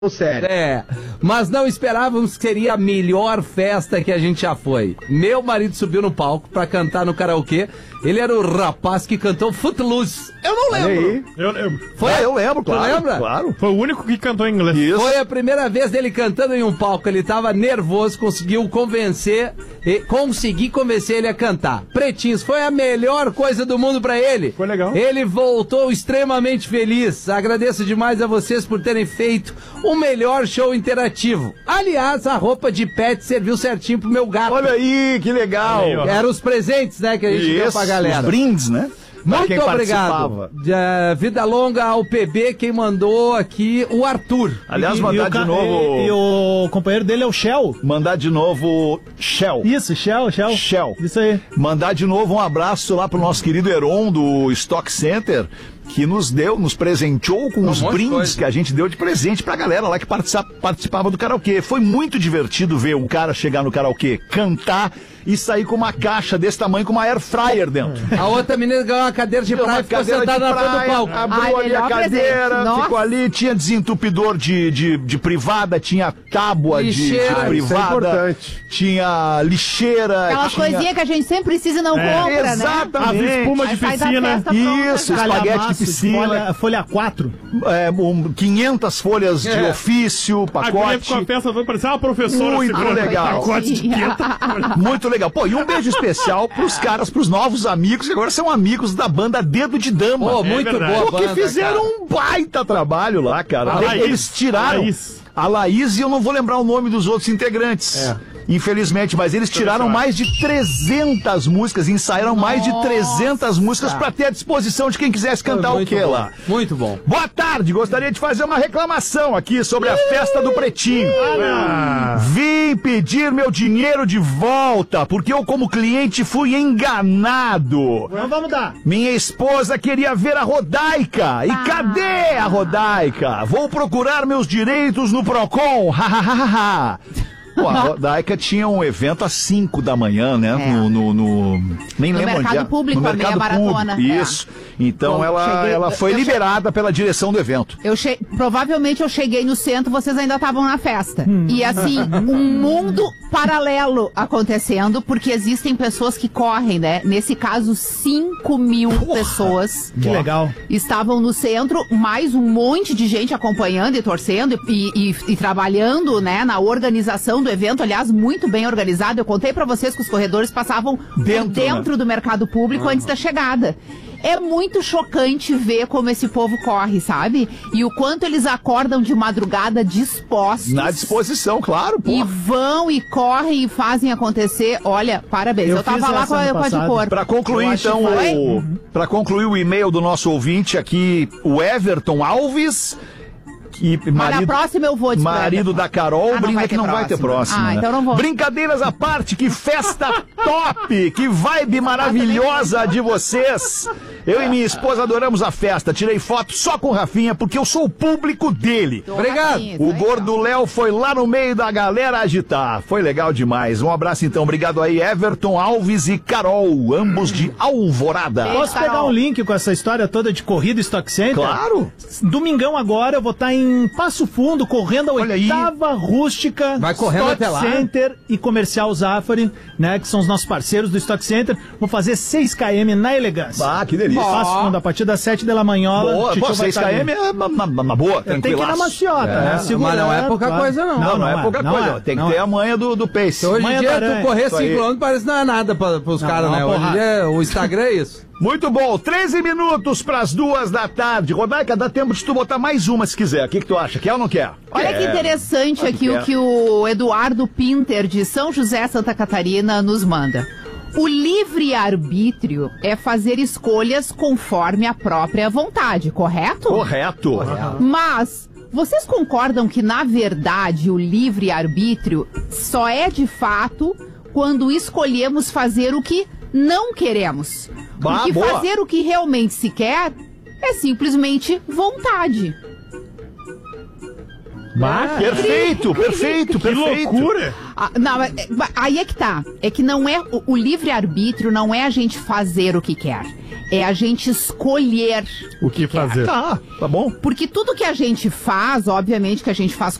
sério. Mas não esperávamos que seria a melhor festa que a gente já foi. Meu marido subiu no palco pra cantar no karaokê. Ele era o rapaz que cantou Footloose. Eu não lembro. Eu lembro. Eu lembro, claro. Tu lembra? Claro. Foi o único que cantou em inglês. Isso. Foi a primeira vez dele cantando em um palco. Ele tava nervoso, consegui convencer ele a cantar. Pretinhos, foi a melhor coisa do mundo pra ele. Foi legal. Ele voltou extremamente feliz. Agradeço demais a vocês por terem feito o melhor show interativo. Aliás, a roupa de pet serviu certinho pro meu gato. Olha aí, que legal. Aí, Eram os presentes, né, que a gente deu pra galera. Os brindes, né? Muito obrigado. Vida longa ao PB, quem mandou aqui, o Arthur. Aliás, mandar de novo... E o companheiro dele é o Shell. Mandar de novo Shell. Isso, Shell. Isso aí. Mandar de novo um abraço lá pro nosso querido Heron do Stock Center, que nos presenteou com os brindes que a gente deu de presente pra galera lá que participava do karaokê. Foi muito divertido ver um cara chegar no karaokê, cantar e sair com uma caixa desse tamanho com uma air fryer dentro. A outra menina ganhou uma cadeira de praia e ficou sentada na frente do palco. Abriu ali a cadeira, ficou ali, tinha desentupidor de privada, tinha tábua de privada, tinha lixeira. Aquelas coisinhas que a gente sempre precisa e não compra, exatamente. né? Espuma de piscina. Isso, espaguete de piscina. Folha 4. 500 folhas de ofício, pacote. Com a peça vai parecer uma professora. Muito legal. Pacote de 500 folhas. Muito legal. Pô, e um beijo especial pros novos amigos que agora são amigos da banda Dedo de Dama. Pô, muito boa Porque banda, fizeram um baita trabalho lá, cara. Eles tiraram a Laís e eu não vou lembrar o nome dos outros integrantes. Infelizmente, mas eles tiraram mais de 300 músicas, ensaiaram mais de 300 músicas pra ter à disposição de quem quisesse cantar o quê lá. Muito bom. Boa tarde, gostaria de fazer uma reclamação aqui sobre a festa do Pretinho. Vim pedir meu dinheiro de volta, porque eu como cliente fui enganado. Então vamos dar. Minha esposa queria ver a Rodaica. E cadê a Rodaica? Vou procurar meus direitos no Procon. Pô, a Rodaica tinha um evento às 5 da manhã, né? Nem lembro onde é. Mercado Público, a meia maratona. Isso. Então bom, ela foi liberada pela direção do evento. Provavelmente eu cheguei no centro, vocês ainda estavam na festa. E assim, um mundo paralelo acontecendo, porque existem pessoas que correm, né? Nesse caso, 5.000 pessoas. Que legal. Estavam no centro, mais um monte de gente acompanhando e torcendo e trabalhando, né? Na organização do evento, aliás, muito bem organizado. Eu contei pra vocês que os corredores passavam dentro do mercado público antes da chegada. É muito chocante ver como esse povo corre, sabe? E o quanto eles acordam de madrugada dispostos. Na disposição, claro, pô. E vão e correm e fazem acontecer. Olha, parabéns. Eu tava lá com a de cor. Pra concluir, então, pra concluir o e-mail do nosso ouvinte aqui, o Everton Alves... Mas na próxima eu vou marido da Carol, brinca que não vai ter próxima. Então não vou. Brincadeiras à parte, que festa top, que vibe maravilhosa de vocês. Eu e minha esposa adoramos a festa. Tirei foto só com o Rafinha, porque eu sou o público dele. Obrigado. O gordo Léo foi lá no meio da galera agitar. Foi legal demais. Um abraço então. Obrigado aí, Everton Alves e Carol, ambos de Alvorada. Posso pegar um link com essa história toda de corrida Stock Center? Claro. Domingão agora eu vou estar em Passo Fundo, correndo a 8ª rústica. Vai correndo Stock até lá. Center e Comercial Zafari, né, que são os nossos parceiros do Stock Center. Vou fazer 6 km na elegância. Que delícia. Passo Fundo, a partir das 7 da manhã. Boa, 6 km é uma boa, tranquila. Tem que ir na maciota, né? Mas não é pouca coisa, não. Não é pouca coisa. Tem que ter a manha do pace. Hoje em dia, tu correr 5 km parece que não é nada pros caras, né? Hoje em dia, o Instagram é isso. Muito bom, 13 minutos pras 2 da tarde. Rodaica, dá tempo de tu botar mais uma se quiser. O que tu acha? Quer ou não quer? Olha que interessante aqui o que o Eduardo Pinter, de São José, Santa Catarina, nos manda. O livre-arbítrio é fazer escolhas conforme a própria vontade, correto? Correto. Mas vocês concordam que, na verdade, o livre-arbítrio só é de fato quando escolhemos fazer o que não queremos? Porque fazer o que realmente se quer é simplesmente vontade. Perfeito. Que loucura! Não, aí é que tá. É que não é o livre-arbítrio, não é a gente fazer o que quer. É a gente escolher O que fazer? Tá bom. Porque tudo que a gente faz, obviamente que a gente faz